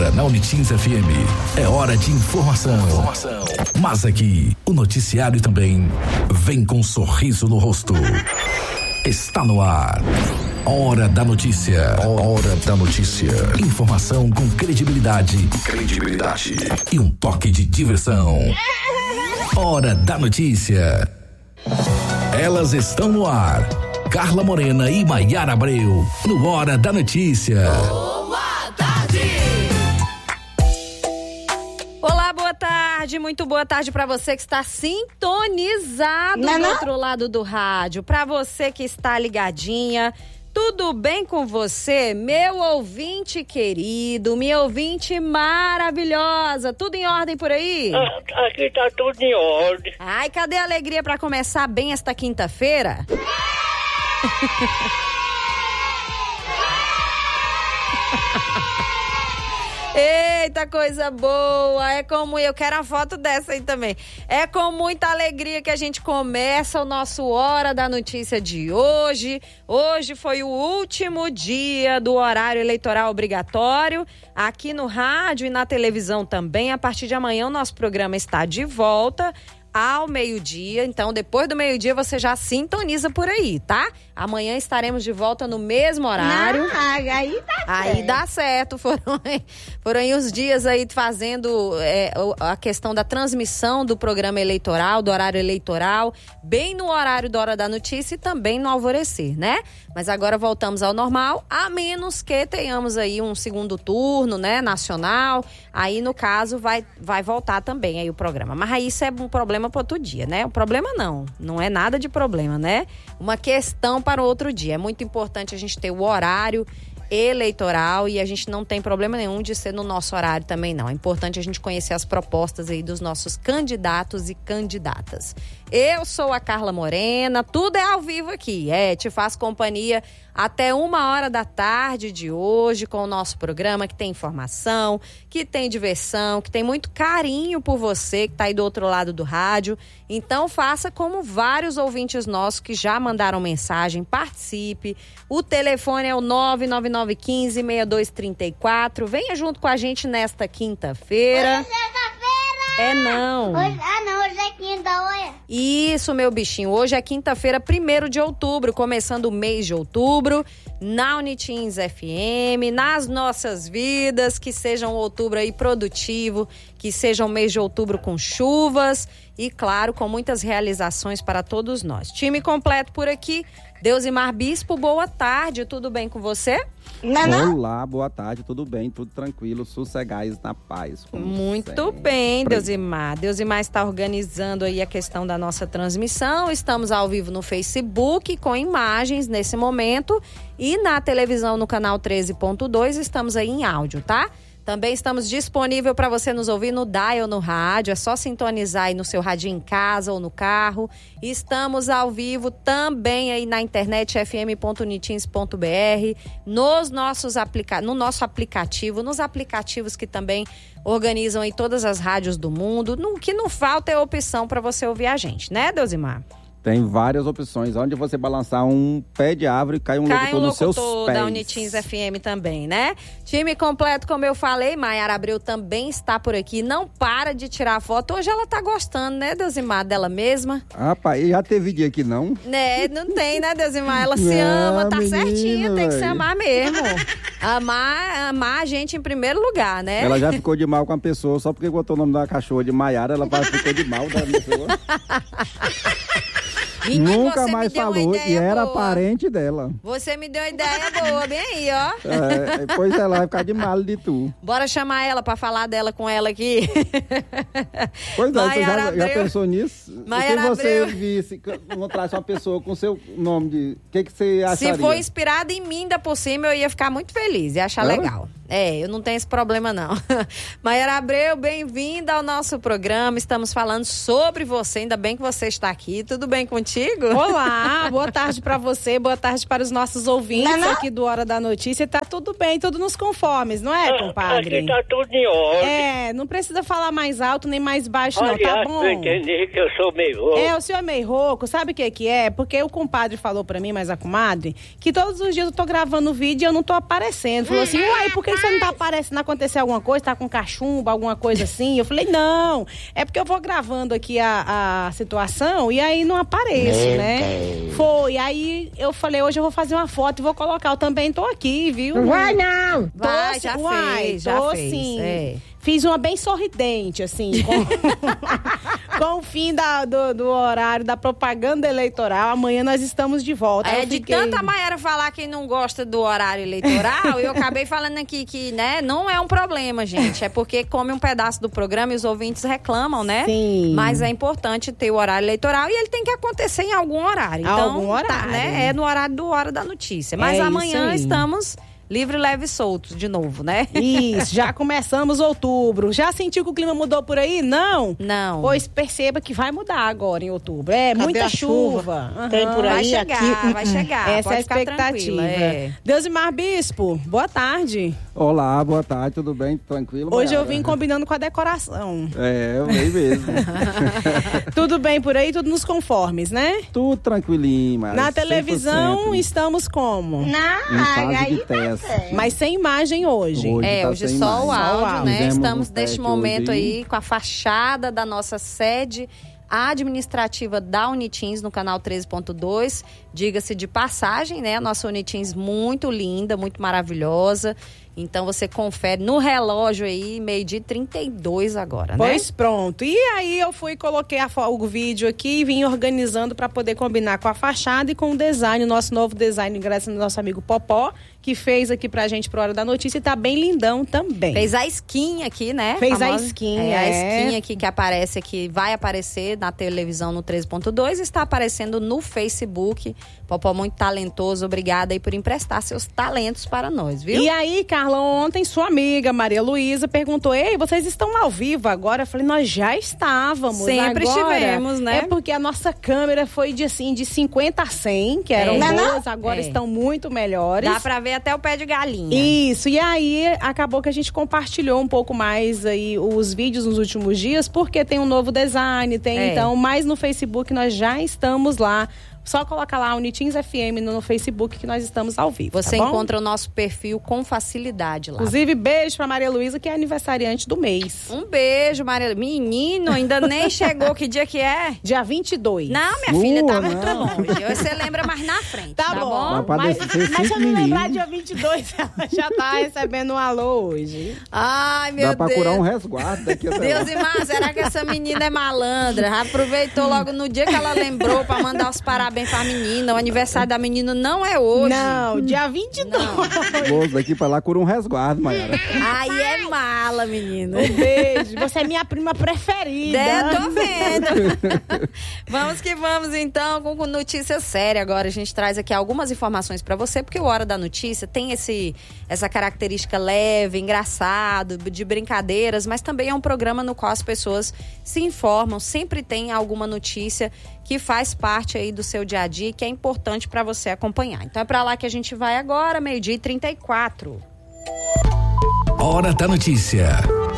Agora na Unitins FM é hora de informação. Mas aqui o noticiário também vem com um sorriso no rosto. Está no ar. Hora da notícia. Hora da notícia. Informação com credibilidade e um toque de diversão. Hora da notícia. Elas estão no ar. Carla Morena e Maiara Abreu no Hora da Notícia. Boa tarde. Olá, boa tarde, muito boa tarde para você que está sintonizado do outro lado do rádio, para você que está ligadinha. Tudo bem com você, meu ouvinte querido, minha ouvinte maravilhosa? Tudo em ordem por aí? Aqui tá tudo em ordem. Ai, cadê a alegria para começar bem esta quinta-feira? Eita, coisa boa, é como eu quero a foto dessa aí também. É com muita alegria que a gente começa o nosso Hora da Notícia de hoje. Hoje foi o último dia do horário eleitoral obrigatório aqui no rádio e na televisão também. A partir de amanhã o nosso programa está de volta ao meio-dia, então depois do meio-dia você já sintoniza por aí, tá? Amanhã estaremos de volta no mesmo horário. Aí tá certo. Aí dá certo, foram aí os dias aí fazendo a questão da transmissão do programa eleitoral, do horário eleitoral, bem no horário da Hora da Notícia e também no alvorecer, né? Mas agora voltamos ao normal, a menos que tenhamos aí um segundo turno, né, nacional, aí no caso vai voltar também aí o programa. Mas aí isso é um problema para outro dia, né? O problema não é nada de problema, né? Uma questão para outro dia. É muito importante a gente ter o horário eleitoral e a gente não tem problema nenhum de ser no nosso horário também não. É importante a gente conhecer as propostas aí dos nossos candidatos e candidatas. Eu sou a Carla Morena, tudo é ao vivo aqui, te faço companhia até 1h de hoje com o nosso programa que tem informação, que tem diversão, que tem muito carinho por você que tá aí do outro lado do rádio. Então faça como vários ouvintes nossos que já mandaram mensagem, participe. O telefone é o 99915-6234. Venha junto com a gente nesta quinta-feira. Hoje é sexta-feira! Não. Hoje é quinta, olha. Isso, meu bichinho. Hoje é quinta-feira, 1º de outubro, começando o mês de outubro, na Unitins FM, nas nossas vidas, que seja um outubro aí produtivo, que seja um mês de outubro com chuvas e, claro, com muitas realizações para todos nós. Time completo por aqui. Deusimar Bispo, boa tarde, tudo bem com você? Olá, boa tarde, tudo bem, tudo tranquilo, sossegais na paz. Muito bem, Deusimar. Deusimar está organizando aí a questão da nossa transmissão. Estamos ao vivo no Facebook com imagens nesse momento e na televisão no canal 13.2 estamos aí em áudio, tá? Também estamos disponíveis para você nos ouvir no dial no rádio, é só sintonizar aí no seu radinho em casa ou no carro. Estamos ao vivo também aí na internet fm.unitins.br, no nosso aplicativo, nos aplicativos que também organizam aí todas as rádios do mundo. O que não falta é opção para você ouvir a gente, né, Deusimar? Tem várias opções, onde você balançar um pé de árvore, cai um locutor nos seus pés. Da Unitins FM também, né? Time completo, como eu falei, Maiara Abreu também está por aqui, não para de tirar foto. Hoje ela tá gostando, né, Deusimar, dela mesma? Rapaz, já teve dia aqui não? Né, não tem, né, Deusimar? Ela se ama, tá menina, certinha, tem que se amar mesmo. Amar a gente em primeiro lugar, né? Ela já ficou de mal com a pessoa, só porque botou o nome da cachorra de Maiara, ela ficou de mal da pessoa. Menino, nunca mais falou e era boa. Parente dela. Você me deu uma ideia boa, bem aí, ó. Depois ela vai ficar de mal de tu. Bora chamar ela pra falar dela com ela aqui. Pois é, você já pensou nisso? Maiara se você Abreu visse, encontrasse uma pessoa com seu nome de... O que você acharia? Se for inspirada em mim, ainda por cima, eu ia ficar muito feliz, ia achar legal. Eu não tenho esse problema, não. Maiara Abreu, bem-vinda ao nosso programa. Estamos falando sobre você, ainda bem que você está aqui. Tudo bem contigo? Olá, boa tarde para você, boa tarde para os nossos ouvintes aqui do Hora da Notícia. Tá tudo bem, tudo nos conformes, não é, compadre? Aqui tá tudo em ordem. Não precisa falar mais alto nem mais baixo, não, tá bom? Eu entendi que eu sou meio rouco. O senhor é meio rouco, sabe o que é? Porque o compadre falou pra mim, mas a comadre, que todos os dias eu tô gravando vídeo e eu não tô aparecendo. Falou assim, uai, por que que você não tá aparecendo acontecer alguma coisa, tá com cachumba, alguma coisa assim? Eu falei, não, é porque eu vou gravando aqui a situação e aí não apareço, né? Foi, aí eu falei, hoje eu vou fazer uma foto e vou colocar, eu também tô aqui, viu? Não vai não! Vai, já fez, sim. É. Fiz uma bem sorridente, assim, com o fim do horário da propaganda eleitoral. Amanhã nós estamos de volta. De tanta Maiara falar que não gosta do horário eleitoral, eu acabei falando aqui que, né, não é um problema, gente. É porque come um pedaço do programa e os ouvintes reclamam, né? Sim. Mas é importante ter o horário eleitoral e ele tem que acontecer em algum horário. Então, algum horário. Tá, né? É no horário do Hora da Notícia. Mas amanhã estamos... livre, leve e solto, de novo, né? Isso, já começamos outubro. Já sentiu que o clima mudou por aí? Não? Não. Pois perceba que vai mudar agora em outubro. Muita chuva. Tem por aí, vai chegar. Essa é a Pode ficar expectativa. tranquila, Deusimar Bispo, boa tarde. Olá, boa tarde, tudo bem? Tranquilo? Hoje Maiara? eu vim combinando com a decoração. Eu venho mesmo. Tudo bem por aí, tudo nos conformes, né? Tudo tranquilinho, mas Na televisão 100%. estamos como? Em fase de teste. Mas sem imagem hoje. Hoje sem só o imagem. áudio, né? Fizemos Estamos um neste teste momento hoje. aí com a fachada da nossa sede administrativa da Unitins no canal 13.2. Diga-se de passagem, né? A nossa Unitins muito linda, muito maravilhosa. Então você confere no relógio aí, 12:32 agora, né? Pois pronto. E aí eu fui, coloquei o vídeo aqui e vim organizando para poder combinar com a fachada e com o design, o nosso novo design, graças ao nosso amigo Popó, que fez aqui pra gente pro Hora da Notícia e tá bem lindão também. Fez a skin aqui, né? Fez a Famosa. skin, a skin aqui que aparece aqui, vai aparecer na televisão no 13.2, está aparecendo no Facebook. Popó muito talentoso, obrigada aí por emprestar seus talentos para nós, viu? E aí, Carla, ontem sua amiga Maria Luísa perguntou, ei, vocês estão ao vivo agora? Eu falei, nós já estávamos. Sempre agora, estivemos, né? É porque a nossa câmera foi de 50 a 100, que eram boas, agora estão muito melhores. Dá pra ver até o pé de galinha. Isso, e aí acabou que a gente compartilhou um pouco mais aí os vídeos nos últimos dias, porque tem um novo design, então, mas no Facebook nós já estamos lá. Só coloca lá Unitins FM no Facebook que nós estamos ao vivo. Você tá bom? encontra o nosso perfil com facilidade lá. Inclusive, beijo pra Maria Luísa, que é aniversariante do mês. Um beijo, Maria. Menino, ainda nem chegou. Que dia que é? Dia 22. Não, minha filha, tá não. muito longe. Você lembra mais na frente. Tá bom. Mas Mas se eu não lembrar dia 22, ela já tá recebendo um alô hoje. Ai, meu Deus. Dá pra curar um resguardo daqui até Deus lá. e mar, será que essa menina é malandra? Já aproveitou logo no dia que ela lembrou pra mandar os parabéns pra menina. O aniversário da menina não é hoje. Não, dia 22. Moço, daqui pra lá cura um resguardo, Maiara. Aí é mala, menino. Um beijo. Você é minha prima preferida. Tô vendo. Vamos que vamos, então, com notícia séria agora. A gente traz aqui algumas informações pra você, porque o Hora da Notícia tem essa característica leve, engraçado, de brincadeiras, mas também é um programa no qual as pessoas se informam. Sempre tem alguma notícia que faz parte aí do seu dia a dia e que é importante para você acompanhar. Então é para lá que a gente vai agora, 12:34. Hora da Notícia.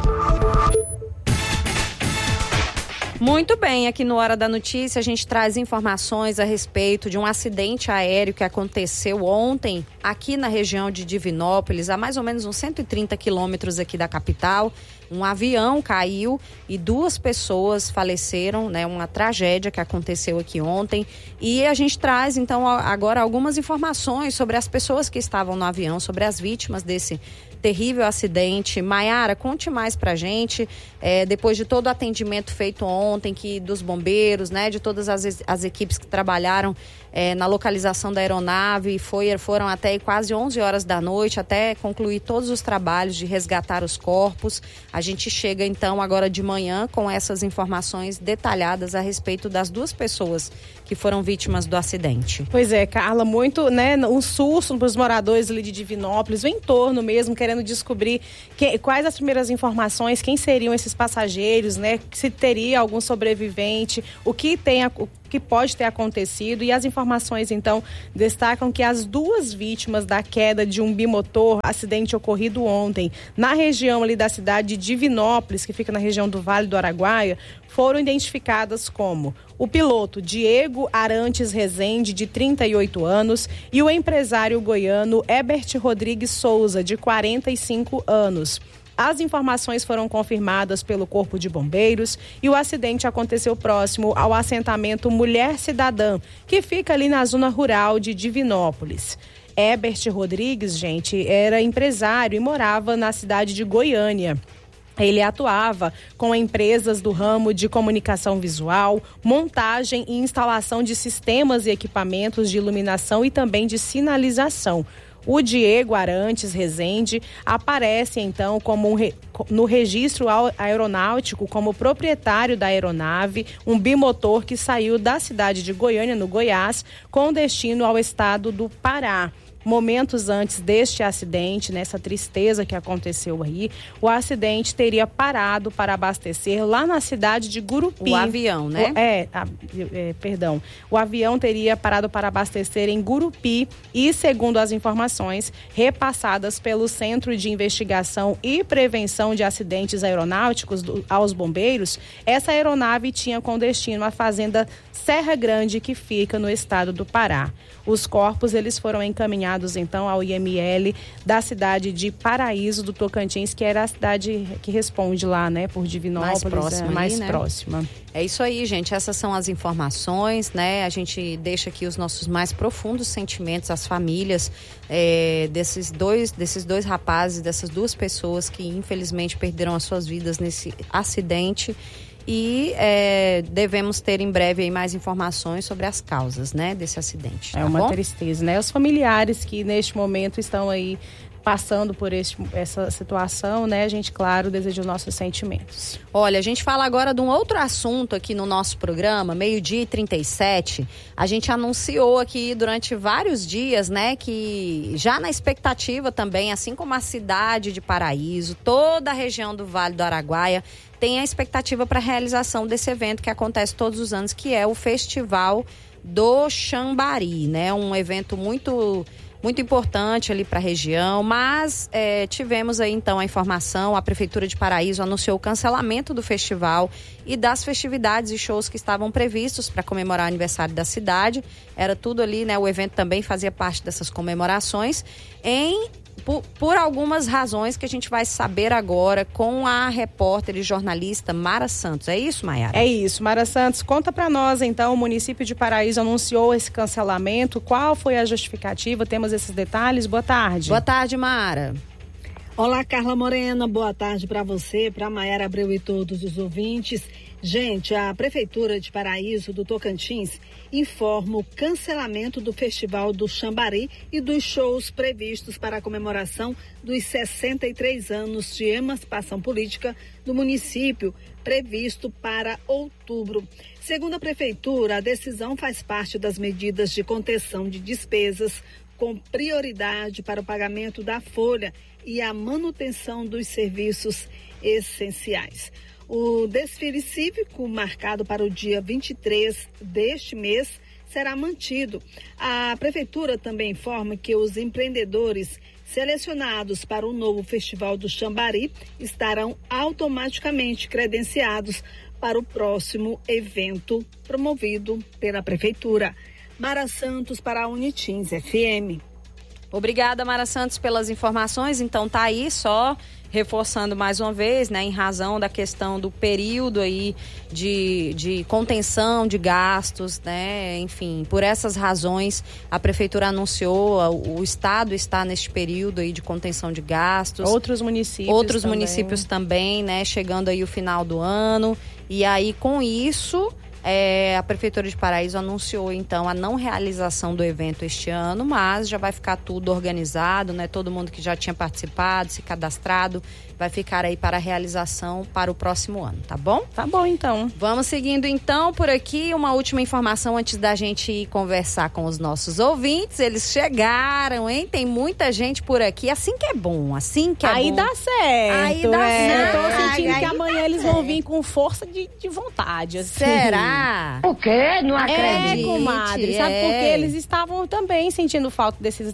Muito bem, aqui no Hora da Notícia a gente traz informações a respeito de um acidente aéreo que aconteceu ontem aqui na região de Divinópolis, a mais ou menos uns 130 quilômetros aqui da capital. Um avião caiu e 2 pessoas faleceram, né? Uma tragédia que aconteceu aqui ontem. E a gente traz, então, agora algumas informações sobre as pessoas que estavam no avião, sobre as vítimas desse terrível acidente. Maiara, conte mais pra gente, depois de todo o atendimento feito ontem, dos bombeiros, né? De todas as equipes que trabalharam na localização da aeronave, foram até quase 11 horas da noite, até concluir todos os trabalhos de resgatar os corpos. A gente chega então agora de manhã com essas informações detalhadas a respeito das 2 pessoas que foram vítimas do acidente. Pois é, Carla, muito, né, um susto para os moradores ali de Divinópolis, o entorno mesmo, querendo descobrir quais as primeiras informações, quem seriam esses passageiros, né, se teria algum sobrevivente, o que que pode ter acontecido, e as informações então destacam que as 2 vítimas da queda de um bimotor, acidente ocorrido ontem na região ali da cidade de Divinópolis, que fica na região do Vale do Araguaia, foram identificadas como o piloto Diego Arantes Rezende, de 38 anos, e o empresário goiano Herbert Rodrigues Souza, de 45 anos. As informações foram confirmadas pelo Corpo de Bombeiros e o acidente aconteceu próximo ao assentamento Mulher Cidadã, que fica ali na zona rural de Divinópolis. Herbert Rodrigues, gente, era empresário e morava na cidade de Goiânia. Ele atuava com empresas do ramo de comunicação visual, montagem e instalação de sistemas e equipamentos de iluminação e também de sinalização. O Diego Arantes Rezende aparece, então, como no registro aeronáutico como proprietário da aeronave, um bimotor que saiu da cidade de Goiânia, no Goiás, com destino ao estado do Pará. Momentos antes deste acidente, nessa tristeza que aconteceu aí, o acidente teria parado para abastecer lá na cidade de Gurupi. O avião, né? Perdão. O avião teria parado para abastecer em Gurupi e, segundo as informações repassadas pelo Centro de Investigação e Prevenção de Acidentes Aeronáuticos aos bombeiros, essa aeronave tinha com destino a fazenda Serra Grande, que fica no estado do Pará. Os corpos, eles foram encaminhados, então, ao IML da cidade de Paraíso do Tocantins, que era a cidade que responde lá, né, por Divinópolis. Mais próxima. É isso aí, gente. Essas são as informações, né? A gente deixa aqui os nossos mais profundos sentimentos às famílias desses dois rapazes, dessas 2 pessoas que, infelizmente, perderam as suas vidas nesse acidente. E devemos ter em breve aí mais informações sobre as causas, né, desse acidente. É uma tristeza, né? Os familiares que neste momento estão aí passando por essa situação, né? A gente, claro, deseja os nossos sentimentos. Olha, a gente fala agora de um outro assunto aqui no nosso programa, 12h37. A gente anunciou aqui durante vários dias, né, que já na expectativa também, assim como a cidade de Paraíso, toda a região do Vale do Araguaia, tem a expectativa para a realização desse evento que acontece todos os anos, que é o Festival do Xambari, né? Um evento muito importante ali para a região, mas tivemos aí então a informação, a Prefeitura de Paraíso anunciou o cancelamento do festival e das festividades e shows que estavam previstos para comemorar o aniversário da cidade. Era tudo ali, né? O evento também fazia parte dessas comemorações por algumas razões que a gente vai saber agora com a repórter e jornalista Mara Santos. É isso, Maiara? É isso. Mara Santos, conta pra nós, então, o município de Paraíso anunciou esse cancelamento. Qual foi a justificativa? Temos esses detalhes? Boa tarde. Boa tarde, Mara. Olá, Carla Morena. Boa tarde para você, para Maiara Abreu e todos os ouvintes. Gente, a Prefeitura de Paraíso do Tocantins informa o cancelamento do Festival do Xambari e dos shows previstos para a comemoração dos 63 anos de emancipação política do município, previsto para outubro. Segundo a Prefeitura, a decisão faz parte das medidas de contenção de despesas com prioridade para o pagamento da folha e a manutenção dos serviços essenciais. O desfile cívico, marcado para o dia 23 deste mês, será mantido. A Prefeitura também informa que os empreendedores selecionados para o novo Festival do Xambari estarão automaticamente credenciados para o próximo evento promovido pela Prefeitura. Mara Santos para a Unitins FM. Obrigada, Mara Santos, pelas informações. Então tá aí, só reforçando mais uma vez, né, em razão da questão do período aí de contenção de gastos, né, enfim, por essas razões a Prefeitura anunciou, o Estado está neste período aí de contenção de gastos. Outros municípios também, né, chegando aí o final do ano, e aí com isso a Prefeitura de Paraíso anunciou, então, a não realização do evento este ano, mas já vai ficar tudo organizado, né? Todo mundo que já tinha participado, se cadastrado, vai ficar aí para a realização para o próximo ano, tá bom? Tá bom, então. Vamos seguindo, então, por aqui. Uma última informação antes da gente ir conversar com os nossos ouvintes. Eles chegaram, hein? Tem muita gente por aqui. Assim que é bom, assim que é aí bom. Dá certo. Aí dá certo. Eu tô sentindo que amanhã eles vão vir com força de vontade. Assim. Será? Ah, o quê? Não acredito. Comadre, sabe por quê? Eles estavam também sentindo falta desses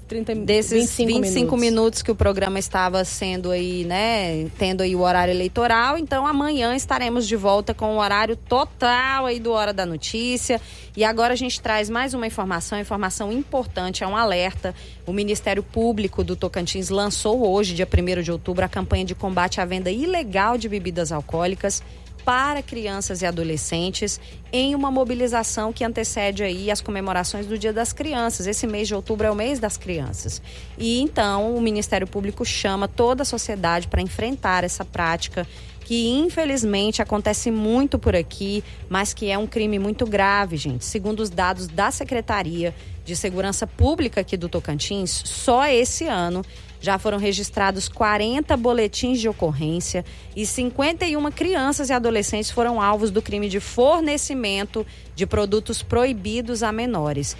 25 minutos que o programa estava sendo aí, né, tendo aí o horário eleitoral. Então amanhã estaremos de volta com o horário total aí do Hora da Notícia. E agora a gente traz mais uma informação importante, é um alerta. O Ministério Público do Tocantins lançou hoje, dia 1º de outubro, a campanha de combate à venda ilegal de bebidas alcoólicas para crianças e adolescentes em uma mobilização que antecede aí as comemorações do Dia das Crianças. Esse mês de outubro é o mês das crianças. E então o Ministério Público chama toda a sociedade para enfrentar essa prática que infelizmente acontece muito por aqui, mas que é um crime muito grave, gente. Segundo os dados da Secretaria de Segurança Pública aqui do Tocantins, só esse ano já foram registrados 40 boletins de ocorrência e 51 crianças e adolescentes foram alvos do crime de fornecimento de produtos proibidos a menores.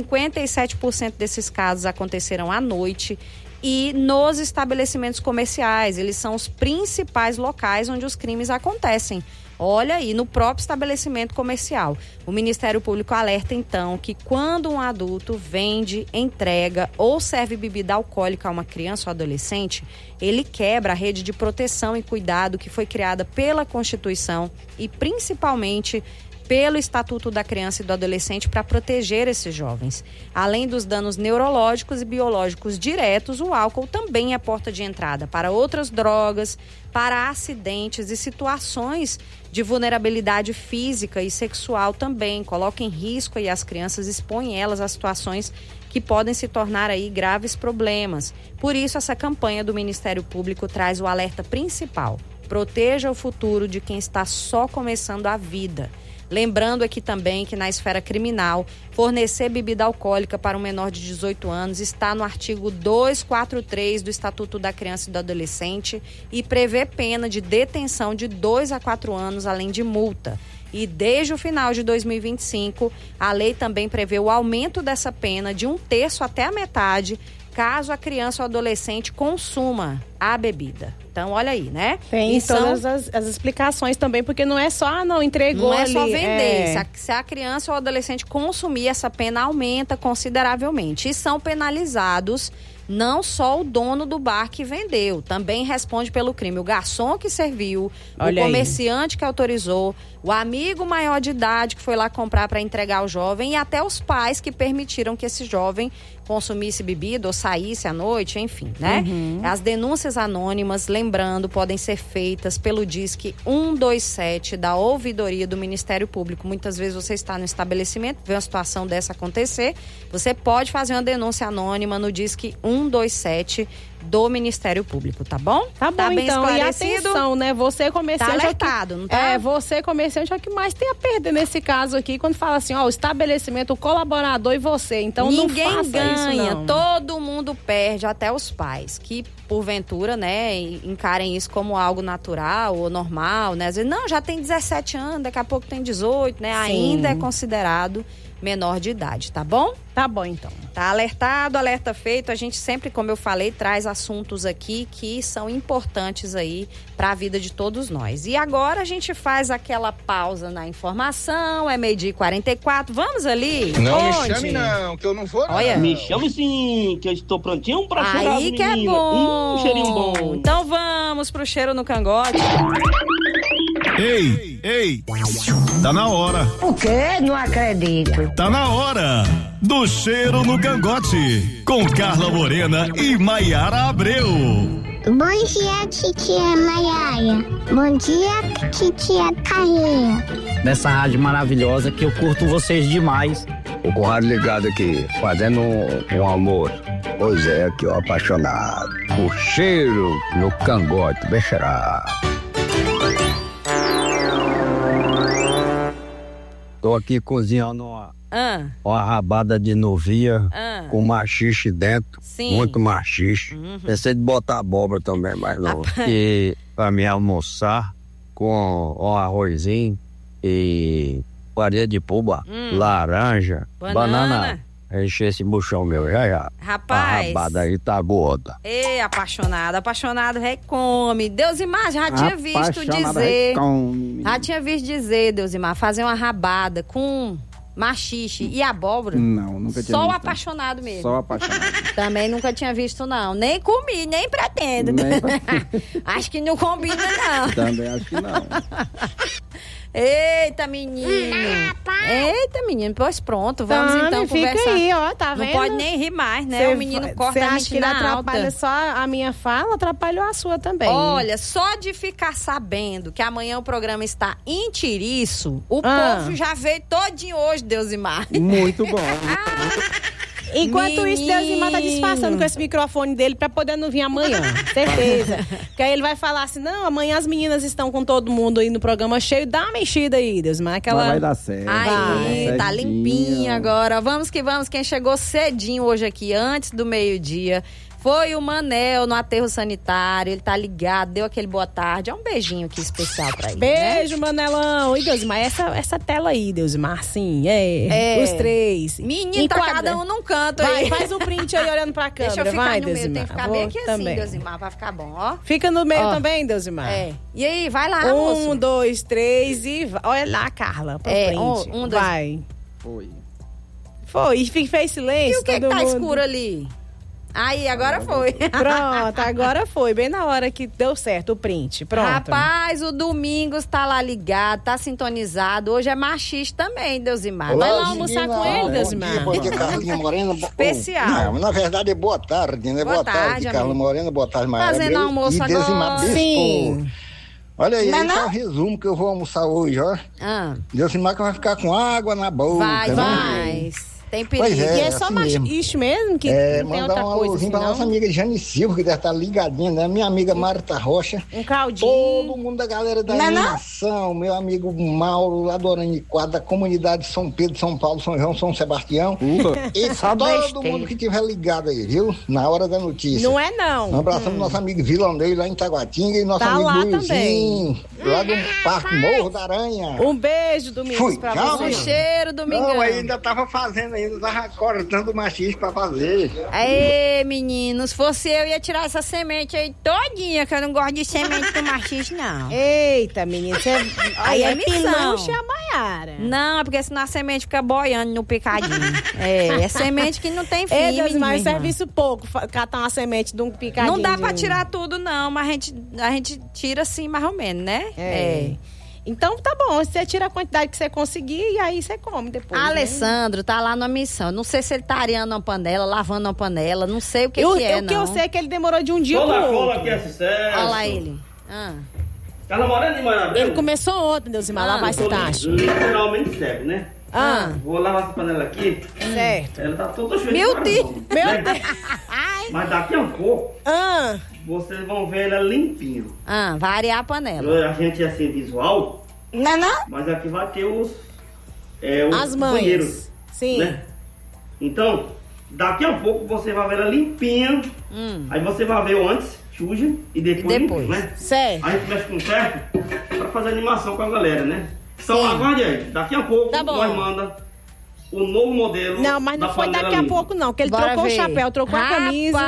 57% desses casos aconteceram à noite e nos estabelecimentos comerciais. Eles são os principais locais onde os crimes acontecem. Olha aí, no próprio estabelecimento comercial. O Ministério Público alerta, então, que quando um adulto vende, entrega ou serve bebida alcoólica a uma criança ou adolescente, ele quebra a rede de proteção e cuidado que foi criada pela Constituição e principalmente pelo Estatuto da Criança e do Adolescente para proteger esses jovens. Além dos danos neurológicos e biológicos diretos, o álcool também é porta de entrada para outras drogas, para acidentes e situações de vulnerabilidade física e sexual também. Coloca em risco aí as crianças, expõe elas a situações que podem se tornar aí graves problemas. Por isso, essa campanha do Ministério Público traz o alerta principal: proteja o futuro de quem está só começando a vida. Lembrando aqui também que na esfera criminal, fornecer bebida alcoólica para um menor de 18 anos está no artigo 243 do Estatuto da Criança e do Adolescente e prevê pena de detenção de 2 a 4 anos, além de multa. E desde o final de 2025, a lei também prevê o aumento dessa pena de 1/3 até a metade, caso a criança ou adolescente consuma a bebida. Então, olha aí, né? Tem todas as explicações também, porque não é só, não entregou ali. Não é só vender. Se a criança ou adolescente consumir, essa pena aumenta consideravelmente. E são penalizados não só o dono do bar que vendeu, também responde pelo crime o garçom que serviu, o comerciante que autorizou, o amigo maior de idade que foi lá comprar para entregar ao jovem e até os pais que permitiram que esse jovem consumisse bebida ou saísse à noite, enfim, né? As denúncias anônimas, lembrando, podem ser feitas pelo Disque 127 da Ouvidoria do Ministério Público. Muitas vezes você está no estabelecimento, vê uma situação dessa acontecer, você pode fazer uma denúncia anônima no Disque 127 do Ministério Público, tá bom? Tá bom, bem então. E atenção, né? Você comerciante... Tá alertado, não tá? Você comerciante é o que mais tem a perder nesse caso aqui, quando fala assim, ó, o estabelecimento, o colaborador e você. Então ninguém não faça ganha, isso, não. Todo mundo perde, até os pais, que porventura, né, encarem isso como algo natural ou normal, né? Às vezes, não, já tem 17 anos, daqui a pouco tem 18, né? Sim. Ainda é considerado menor de idade, tá bom? Tá bom, então. Tá alertado, alerta feito. A gente sempre, como eu falei, traz assuntos aqui que são importantes aí para a vida de todos nós. E agora a gente faz aquela pausa na informação, é 12h44. Vamos ali? Não me chame não, que eu não vou não. Olha. Me chame sim, que eu estou prontinho pra chorar. Aí que é bom. Cheirinho bom. Então vamos pro cheiro no cangote. Ei, tá na hora. O quê? Não acredito. Tá na hora do cheiro no cangote, com Carla Morena e Maiara Abreu. Bom dia, titia Maiara. Bom dia, titia Carreira. Nessa rádio maravilhosa que eu curto vocês demais. O Conrado ligado aqui, fazendo um amor. Pois é, aqui ó, apaixonado. O cheiro no cangote, bexerá. Tô aqui cozinhando uma rabada de novia com machixe dentro. Sim. Muito machixe. Pensei de botar abóbora também, mas não. E pra me almoçar com um arrozinho e farinha de puba, laranja, banana encher esse buchão meu, já. Rapaz. A rabada aí tá boa. Ei, apaixonado recome. Deusimar, já tinha visto dizer. Já tinha visto dizer, Deusimar, fazer uma rabada com maxixe e abóbora. Não, nunca tinha Só visto. o apaixonado mesmo. Só apaixonado. Também nunca tinha visto, não. Nem comi, nem pretendo. Acho que não combina, não. Também acho que não. Eita, menino. Eita, menino. Pois pronto, vamos então fica conversar. Aí, ó, tá vendo? Não pode nem rir mais, né? O menino corta a acha que ele atrapalha alta. só a minha fala, atrapalhou a sua também. Olha, só de ficar sabendo que amanhã o programa está em Tiriço, o povo já veio todinho hoje, Deusimar. Muito bom. Enquanto isso, Deusimar tá disfarçando com esse microfone dele pra poder não vir amanhã. Certeza. Porque aí ele vai falar assim, não, amanhã as meninas estão com todo mundo aí no programa cheio, dá uma mexida aí, Deusimar. Aquela... Mas vai dar certo. Aí, tá limpinha agora. Vamos que vamos. Quem chegou cedinho hoje aqui, antes do meio-dia, foi o Manel no aterro sanitário. Ele tá ligado, deu aquele boa tarde. É um beijinho aqui especial pra ele. Beijo, né? Manelão. E Deusimar, essa tela aí, Deusimar, sim. Os três. Menino, tá cada um num canto aí. Faz um print aí olhando pra câmera. Deixa eu ficar vai, no meio. Deusimar. Tem que ficar bem aqui assim, Deusimar, pra ficar bom, ó. Fica no meio também, Deusimar. E aí, vai lá, moço. 1, 2, 3 e vai. Olha lá, Carla, pro print. 1, 2. Vai. Foi. E fez silêncio. E o que tá escuro ali? Aí, agora foi. Pronto, agora foi. Bem na hora que deu certo o print. Pronto. Rapaz, o Domingos tá lá ligado, tá sintonizado. Hoje é machista também, Deusimar. Olá, vai lá almoçar com ele, Deusimar. Bom dia, Carlinha Morena. Especial. Não, na verdade é boa tarde, né? Boa tarde, Carla Morena. Boa tarde, Maria. Fazendo almoço e agora. Sim. Olha aí, tá o resumo que eu vou almoçar hoje, ó. Deusimar que vai ficar com água na boca. Vai. Tem perigo. Pois e é só machixe mesmo? Que não tem outra um coisa assim, pra nossa amiga Jane Silva, que deve estar ligadinha, né? Minha amiga Marta Rocha. Um caldinho. Todo mundo da galera da animação. Meu amigo Mauro, lá do Oraniquado, da comunidade São Pedro, São Paulo, São João, São Sebastião. E todo mundo que tiver ligado aí, viu? Na hora da notícia. Não é não. Um abraço pro nosso amigo Vilandei, lá em Taguatinga, e nosso amigo Luizinho, lá do Parque Morro da Aranha. Um beijo, Domingos, pra você. Um cheiro, Domingão. Não, ainda tava fazendo ainda, tava cortando machismo pra fazer. Aê, menino, se fosse eu, ia tirar essa semente aí todinha, que eu não gosto de semente do machismo, não. Eita, menino, você... Aí é missão. A Maiara. Não, porque senão a semente fica boiando no picadinho. É semente que não tem fim, menino. Mas serviço pouco, catar uma semente de um picadinho. Não dá pra tirar tudo, não, mas a gente tira assim, mais ou menos, né? Então tá bom, você tira a quantidade que você conseguir e aí você come depois. Alessandro tá lá na missão. Não sei se ele tá areando uma panela, lavando uma panela, não sei o que é, não. O que eu sei é que ele demorou de um dia pro outro. Cola que é sucesso. Olha lá ele. Tá namorando, Maravilha? Ele começou ontem, Deusimar, lavar esse tacho. Literalmente serve, né? Vou lavar essa panela aqui. Certo. Ela tá toda cheia. Meu Deus! Meu Deus! Mas daqui a um pouco, vocês vão ver ela limpinha. Vai arear a panela. A gente é assim, visual. Não? Mas aqui vai ter os as mães. Banheiros. Sim. Né? Então, daqui a pouco você vai ver ela limpinha. Aí você vai ver o antes, suja, e depois limpa, né? Certo. Aí a gente mexe com certo pra fazer animação com a galera, né? Então aguarde aí. Daqui a pouco nós manda o novo modelo. Não, mas não foi daqui a pouco, não, que ele trocou o chapéu, trocou a camisa.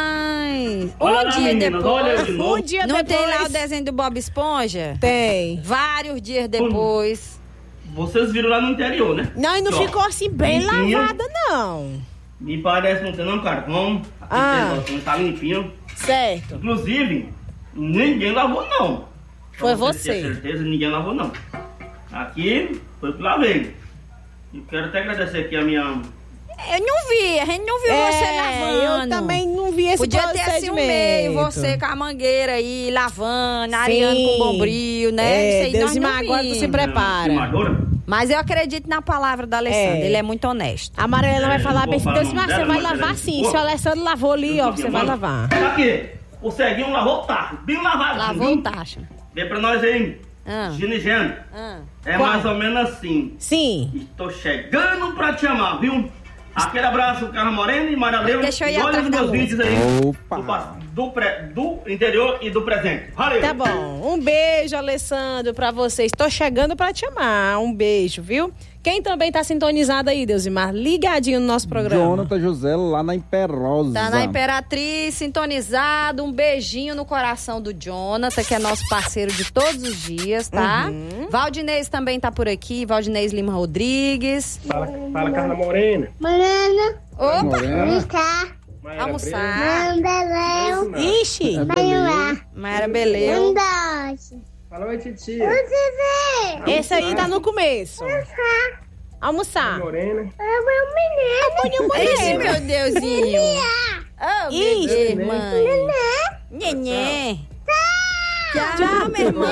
Um dia depois. Um dia não depois. Tem lá o desenho do Bob Esponja? Tem. Vários dias depois. Vocês viram lá no interior, né? Não, e não ficou assim bem lavada, não. Me parece não ter não carvão. Aqui tá limpinho. Certo. Inclusive, ninguém lavou, não. Foi você. Com certeza, ninguém lavou, não. Aqui foi que lavei. E quero até agradecer aqui a minha... Eu não vi, a gente não viu você lavando. Eu também não vi esse Podia ter assim um meio, você com a mangueira aí, lavando, areando com bombril, né? Isso aí Deusimar, agora tu se prepara. Mas eu acredito na palavra do Alessandro, ele é muito honesto. A Amarela vai falar bem, Deusimar, você vai lavar sim. Se o Alessandro lavou ali, ó, você vai lavar. Aqui, o ceguinho lavou o tacho, bem lavado. Lavou o tacho. Vê pra nós aí, Ginigeno. É mais ou menos assim. Sim. Estou chegando pra te amar, viu? Aquele abraço, Carla Morena e Maria Leão. Deixa eu ir olha atrás os meus vídeos aí. Opa. Do interior e do presente. Valeu. Tá bom. Um beijo, Alessandro, pra vocês. Tô chegando pra te amar. Um beijo, viu? Quem também tá sintonizado aí, Deusimar? Ligadinho no nosso programa. Jonathan José lá na Imperosa. Tá na Imperatriz, sintonizado. Um beijinho no coração do Jonathan, que é nosso parceiro de todos os dias, tá? Valdinez também tá por aqui. Valdinez Lima Rodrigues. Fala Carla Morena. Morena. Opa! Morena. Almoçar. Beleu. Ixi. Maera Beleu. Fala, oi, titia. Esse aí tá no começo. Almoçar. Morena. Ixi, meu Deusinho. Oh, meu Deus, mãe. Nenê. Tchau, minha irmã.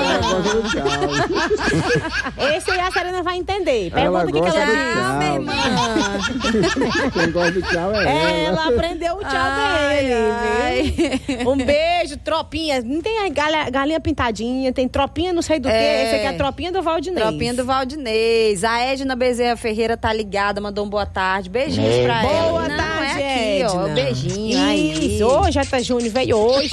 Esse aí a Serena vai entender. Pergunta o que ela diz. Tchau, minha irmã. Quem gosta do tchau é ela. Ela aprendeu o tchau dele, viu? Um beijo, tropinha. Não tem galinha pintadinha, tem tropinha não sei do que. Esse aqui é a tropinha do Valdinez. Tropinha do Valdinez. A Edna Bezerra Ferreira tá ligada, mandou um boa tarde. Beijinhos pra ela. Boa tarde, é aqui, ó. Beijinho. Isso, ô, Jota Júnior veio hoje.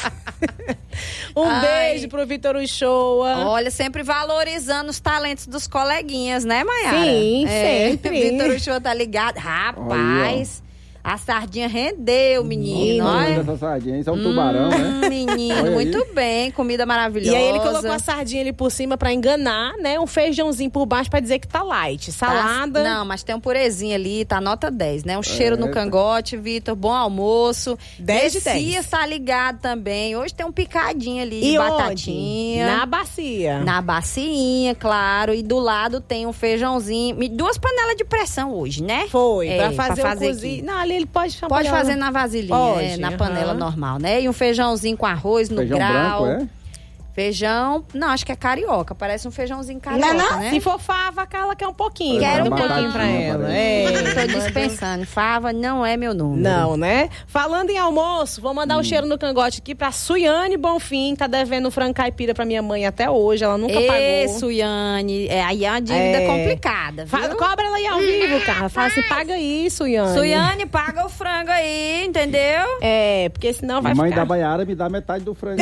Beijo pro Vitor Uchoa. Olha, sempre valorizando os talentos dos coleguinhas, né, Maiara? Sim, sempre. Vitor Uchoa tá ligado. Rapaz, a sardinha rendeu, menino. Olha essa sardinha, isso é um tubarão, né? Menino, muito bem, comida maravilhosa. E aí ele colocou a sardinha ali por cima pra enganar, né? Um feijãozinho por baixo pra dizer que tá light. Salada. Não, mas tem um purezinho ali, tá nota 10, né? Um cheiro no cangote, Vitor, bom almoço. 10 de 10. Messias tá ligado também. Hoje tem um picadinho ali e de batatinha. Na bacia. Na bacinha, claro. E do lado tem um feijãozinho. 2 panelas de pressão hoje, né? Foi, pra fazer o cozido. Não, ali ele pode chamar. Pode fazer na vasilhinha, na panela normal, né? E um feijãozinho com arroz no feijão grau. Branco, Feijão, não, acho que é carioca, parece um feijãozinho carioca, né? Se for fava, a Carla quer um pouquinho. Quero um pouquinho pra ela. Tô dispensando, fava não é meu número. Não, né? Falando em almoço, vou mandar um cheiro no cangote aqui pra Suiane Bonfim, tá devendo frango caipira pra minha mãe até hoje, ela nunca pagou. Suiane, aí é uma dívida complicada, viu? Cobra ela aí ao vivo, Carla, fala assim, paga aí, Suiane. Suiane, paga o frango aí, entendeu? Porque senão vai mãe ficar... da Baiara me dá metade do frango.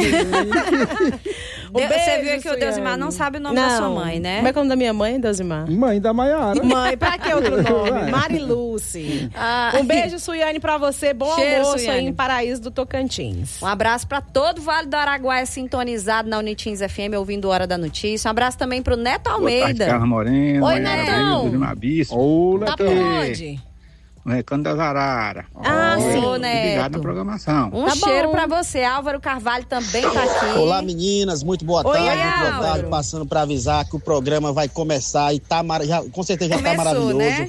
Você viu que o Deusimar não sabe o nome da sua mãe, né? Como é que é o nome da minha mãe, Deusimar? Mãe da Maiara. Mãe, pra que outro nome? Mariluce. Um beijo, Suiane, pra você. Bom almoço Suiane. Aí em Paraíso do Tocantins. Um abraço pra todo o Vale do Araguaia sintonizado na Unitins FM, ouvindo Hora da Notícia. Um abraço também pro Neto Almeida. Boa tarde, Carla Morena. Oi, Netão. Tá por onde? No Recanto das Araras. Sim, né? Ligado na programação. Um cheiro pra você. Álvaro Carvalho também tá aqui. Olá, meninas. Muito boa tarde. Muito boa tarde. Passando pra avisar que o programa vai começar e tá com certeza já tá maravilhoso. Né?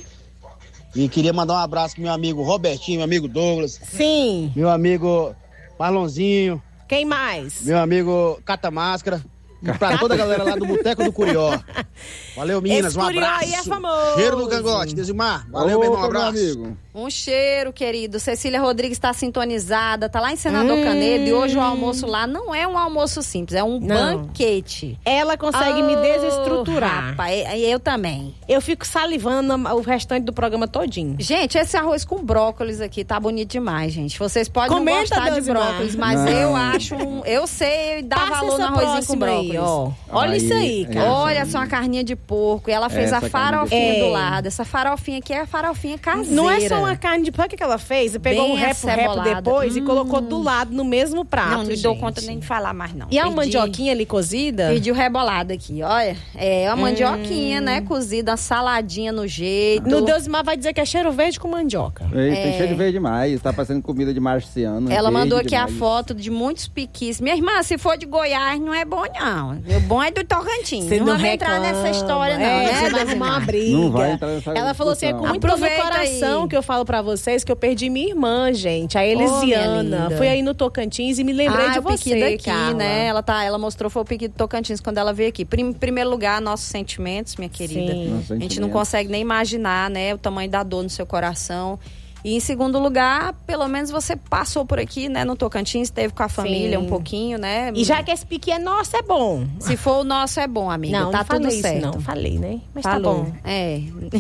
E queria mandar um abraço pro meu amigo Robertinho, meu amigo Douglas. Sim. Meu amigo Marlonzinho. Quem mais? Meu amigo Cata Máscara. Pra toda a galera lá do Boteco do Curió. Valeu, meninas. Um abraço. Aí é famoso. Cheiro do cangote, Deusimar. Valeu, meu irmão. Um abraço. Amigo. Um cheiro, querido. Cecília Rodrigues está sintonizada, tá lá em Senador Canedo. E hoje o almoço lá não é um almoço simples, é um banquete. Ela consegue me desestruturar. Rapaz, eu também. Eu fico salivando o restante do programa todinho. Gente, esse arroz com brócolis aqui tá bonito demais, gente. Vocês podem não gostar de brócolis, mas eu acho eu sei dar valor no arrozinho com brócolis. Aí, ó. Olha isso aí, cara. Olha só uma carninha de porco. E ela fez a farofinha do lado. Essa farofinha aqui é a farofinha caseira. Não é só uma carne de porco que ela fez. Pegou o repo depois e colocou do lado no mesmo prato. Não dou conta nem de falar mais, não. E a mandioquinha ali cozida? Pediu rebolado aqui, olha. É uma mandioquinha, né? Cozida, uma saladinha no jeito. No Deusimar vai dizer que é cheiro verde com mandioca. Tem cheiro verde demais. Tá parecendo comida de marciano. Ela mandou aqui a foto de muitos piquis. Minha irmã, se for de Goiás, não é bom, não. O bom é do Tocantins. Você não vai entrar nessa história, não, né? Você vai arrumar uma briga. Não vai entrar nessa Ela falou assim, é com muito no coração aí que eu falo pra vocês que eu perdi minha irmã, gente, a Elisiana. Fui aí no Tocantins e me lembrei de você, daqui, Carla. né? Ela mostrou, foi o piqui do Tocantins quando ela veio aqui. Em primeiro lugar, nossos sentimentos, minha querida. A gente não consegue nem imaginar, né, o tamanho da dor no seu coração. E em segundo lugar, pelo menos você passou por aqui, né, no Tocantins, esteve com a família um pouquinho, né? E já que esse piqui é nosso, é bom. Se for o nosso, é bom, amiga. Não, tá não tudo falei certo. Isso, não falei, né? Mas falou. Tá bom.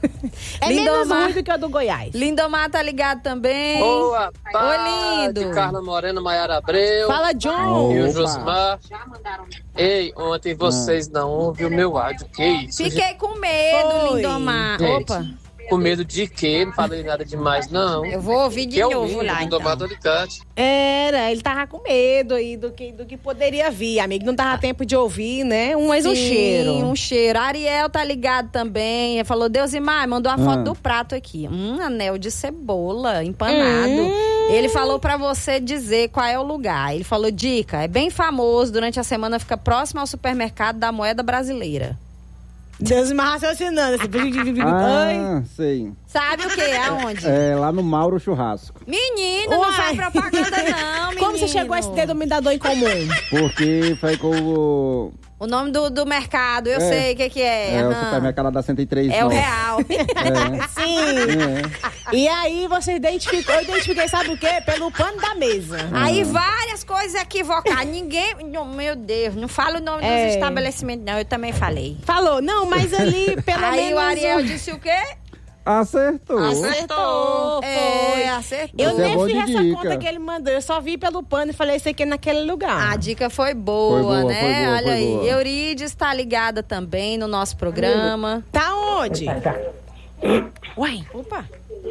É menos ruim do que o do Goiás. Lindomar tá ligado também. Boa tarde. Oi, lindo. Carla Morena, Maiara Abreu. Fala, John. E o Josmar. Ei, ontem vocês não ouviram o meu áudio. Que isso? Fiquei com medo, Lindomar. Gente, Opa. com medo de quê? Não falei nada demais, não. Eu vou ouvir de novo lá, então. Ele tava com medo aí do que poderia vir, amigo. Não dava tempo de ouvir, né? Mas um cheiro. Um cheiro. Ariel tá ligado também. Ele falou, Deusimar, mandou a foto do prato aqui. Anel de cebola empanado. Ele falou pra você dizer qual é o lugar. Ele falou, dica, é bem famoso, durante a semana fica próximo ao supermercado da moeda brasileira. Deusimar raciocinando. Sei. Sabe o que? Aonde? É lá no Mauro Churrasco. Menino, não faz propaganda não, menino. Como você chegou a esse denominador em comum? Porque foi com o nome do mercado, eu sei o que é. É o supermercado da 103. É o real. Sim. E aí você identificou, eu identifiquei, sabe o quê? Pelo pano da mesa. Aí várias coisas equivocadas. Ninguém, meu Deus, não fala o nome dos estabelecimentos não, eu também falei. Falou, não, mas ali pelo menos... Aí o Ariel disse o quê? Acertou. Foi. Acertou. Eu nem fiz essa conta que ele mandou. Eu só vi pelo pano e falei, isso aqui é naquele lugar. A dica foi boa, né? Olha aí. Boa. Eurides tá ligada também no nosso programa. Tá onde? Uai. Opa.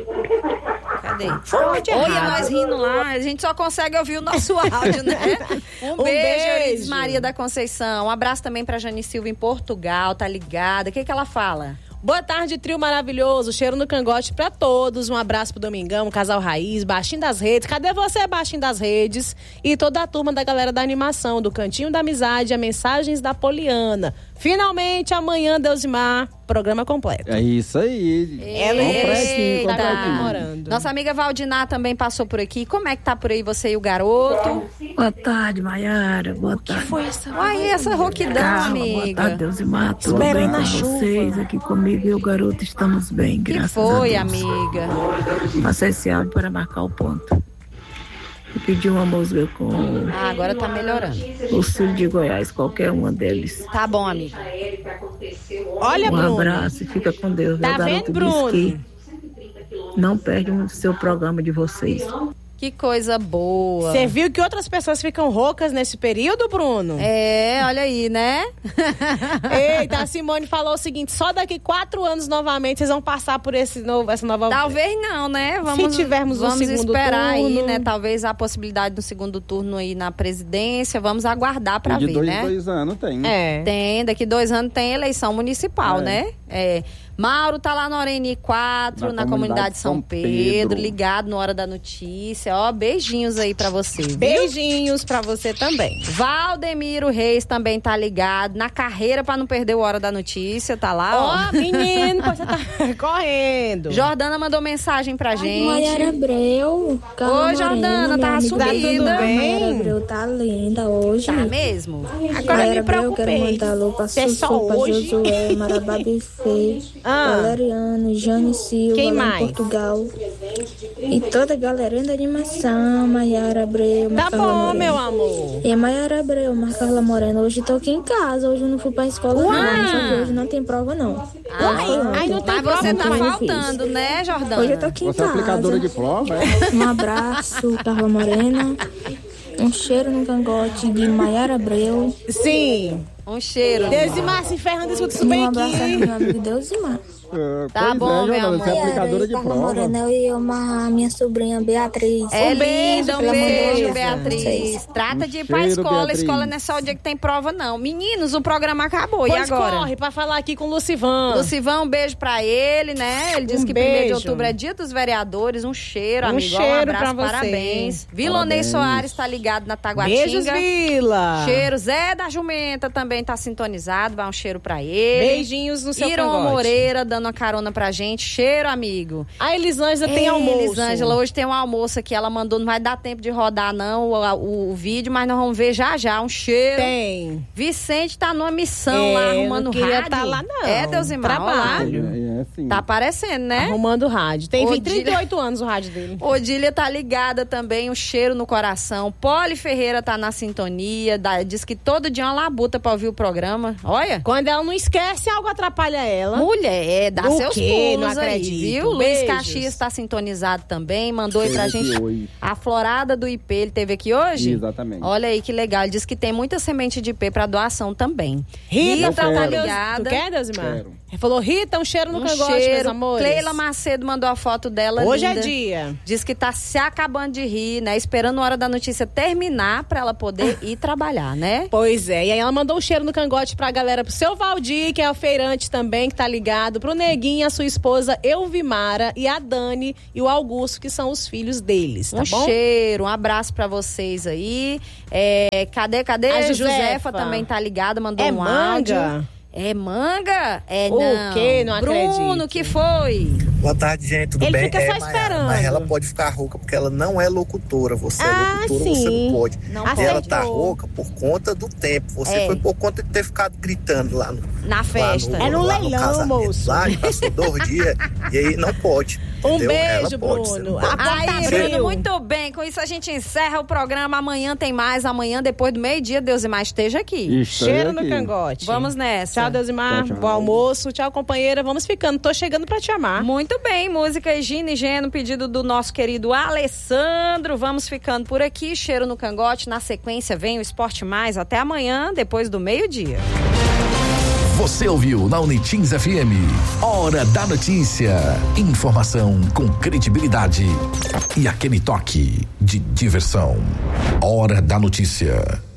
Cadê? Olha, nós rindo lá. A gente só consegue ouvir o nosso áudio, né? Um beijo, Eurides Maria da Conceição. Um abraço também pra Jane Silva em Portugal. Tá ligada. O que ela fala? Boa tarde, trio maravilhoso, cheiro no cangote pra todos, um abraço pro Domingão, Casal Raiz, Baixinho das Redes, cadê você, Baixinho das Redes? E toda a turma da galera da animação, do Cantinho da Amizade, a Mensagens da Poliana. Finalmente, amanhã, Deusimar, programa completo. É isso aí. Completinho. Nossa amiga Valdiná também passou por aqui. Como é que tá por aí você e o garoto? Boa tarde, Maiara. Boa tarde. O que foi essa? Ai, essa rouquidão, amiga. Boa tarde, Deusimar. Tudo bem com vocês? Aqui comigo e o garoto estamos bem, graças a Deus. Que foi, amiga? Passei esse áudio para marcar o ponto. Eu pedi uma música com... agora tá melhorando. O Ciro de Goiás, qualquer uma deles. Tá bom, amiga. Olha, Bruno. Um abraço e fica com Deus. Tá vendo, Bruno? Não perde o seu programa de vocês. Que coisa boa. Você viu que outras pessoas ficam roucas nesse período, Bruno? Olha aí, né? Eita, a Simone falou o seguinte, só daqui 4 anos novamente vocês vão passar por essa nova... Talvez não, né? Se tivermos um segundo esperar turno. aí, né? Talvez a possibilidade do segundo turno aí na presidência, vamos aguardar pra ver, né? De 2 anos tem. Tem, daqui 2 anos tem eleição municipal, né? Mauro tá lá no Oreni 4, na comunidade São Pedro, ligado no Hora da Notícia. Ó, beijinhos aí pra você. Beijinhos pra você também. Valdemiro Reis também tá ligado na carreira pra não perder o Hora da Notícia, tá lá. Ó, menino, você tá correndo. Jordana mandou mensagem pra gente. Maiara Abreu. Oi, Jordana, tá sumida. Tudo bem? Maiara Abreu tá linda hoje. Tá mesmo? Agora Maiara me preocupei. Abreu, quero mandar alô pra Sussu, pra Josué, Marababi Fei, Valeriano, Jane Silva, quem lá mais? Em Portugal. E toda a galera da animação, Maiara Abreu, Tá bom, meu amor. E Maiara Abreu, Carla Morena. Hoje tô aqui em casa, hoje eu não fui pra escola não, só que hoje não tem prova não. Ai, não tem prova, você tá faltando, né, Jordana? Hoje eu tô aqui em casa. Você é aplicadora de prova, Um abraço, Carla Morena. Um cheiro no cangote de Maiara Abreu. Sim. Um cheiro. Deusimar se ferrando, escuta isso bem aqui. Um abraço, meu amigo Deusimar. Tá bom, meu amor. Você é aplicadora de prova. Morena, e eu a minha sobrinha Beatriz. Um beijo, Beatriz. Trata de ir pra escola. Beatriz. Escola não é só o dia que tem prova, não. Meninos, o programa acabou. Pois e agora? corre pra falar aqui com o Lucivan. Lucivan, um beijo pra ele, né? Ele disse que 1º de outubro é dia dos vereadores. Um cheiro, amigo. Cheiro um abraço, pra você. Parabéns. Vilonei Soares tá ligado na Taguatinga. Beijos, Vila. Cheiro. Zé da Jumenta também tá sintonizado. Vai um cheiro pra ele. Beijinhos no seu Iron cangote. Moreira dando uma carona pra gente. Cheiro, amigo. A Elisângela tem almoço. Elisângela, hoje tem um almoço aqui. Ela mandou, não vai dar tempo de rodar, não, o vídeo, mas nós vamos ver já. Um cheiro. Tem. Vicente tá numa missão lá, arrumando não queria rádio. Tá lá, não. Deusimar. Trabalho. sim. Tá aparecendo, né? Arrumando o rádio. Tem 38 anos o rádio dele. Odília tá ligada também, um cheiro no coração. Poli Ferreira tá na sintonia, diz que todo dia é uma labuta pra ouvir o programa. Olha. Quando ela não esquece, algo atrapalha ela. Mulher, dá seus pulos não acredito. Aí, viu? Beijos. Luiz Caxias tá sintonizado também, mandou aí pra gente hoje. A florada do IP, ele teve aqui hoje? Exatamente. Olha aí que legal, ele disse que tem muita semente de IP pra doação também. Rita tá ligada. Tu quer, Deusimar? Ele falou, Rita, um cheiro no cangote, meus amores. Cleila Macedo mandou a foto dela. Hoje linda. É dia. Diz que tá se acabando de rir, né? Esperando a hora da notícia terminar pra ela poder ir trabalhar, né? Pois é. E aí ela mandou um cheiro no cangote pra galera, pro seu Valdir, que é o feirante também, que tá ligado, pro Neguinho, a sua esposa Elvimara, e a Dani e o Augusto, que são os filhos deles, tá bom? Um cheiro, um abraço pra vocês aí. Cadê? A Josefa também tá ligada, mandou um áudio. É manga? O quê? Não acredito. Bruno, que foi? Boa tarde, gente, tudo bem? Ele fica só esperando. Mas ela pode ficar rouca porque ela não é locutora. Você é locutora, sim. você não pode. Não e ela tá rouca por conta do tempo. Você foi por conta de ter ficado gritando lá na festa. É no leilão, moço. Lá, passou 2 dias e aí não pode. Um entendeu? beijo, Bruno. Aí, Bruno, muito bem. Com isso a gente encerra o programa. Amanhã tem mais. Amanhã, depois do meio-dia, Deusimar esteja aqui. Cheiro no cangote. Vamos nessa. Tchau, Deusimar. Bom almoço. Tchau, companheira. Vamos ficando. Tô chegando pra te amar. Muito bem. Música Gina e Geno, pedido do nosso querido Alessandro. Vamos ficando por aqui. Cheiro no cangote. Na sequência, vem o Esporte Mais. Até amanhã, depois do meio-dia. Você ouviu na Unitins FM. Hora da notícia. Informação com credibilidade e aquele toque de diversão. Hora da notícia.